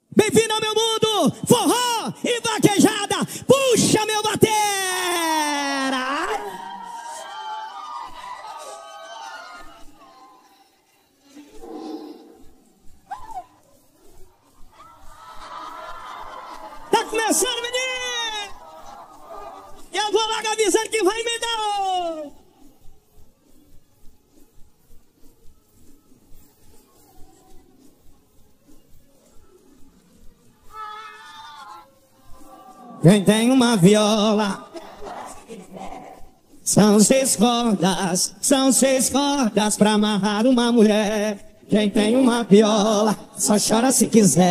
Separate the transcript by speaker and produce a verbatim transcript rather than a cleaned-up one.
Speaker 1: Bem-vindo ao meu mundo, forró e vaquejada. Puxa, meu batera! Tá começando, menino! Eu vou logo avisando que vai me dar. Quem tem uma viola, são seis cordas, são seis cordas pra amarrar uma mulher. Quem tem uma viola, só chora se quiser.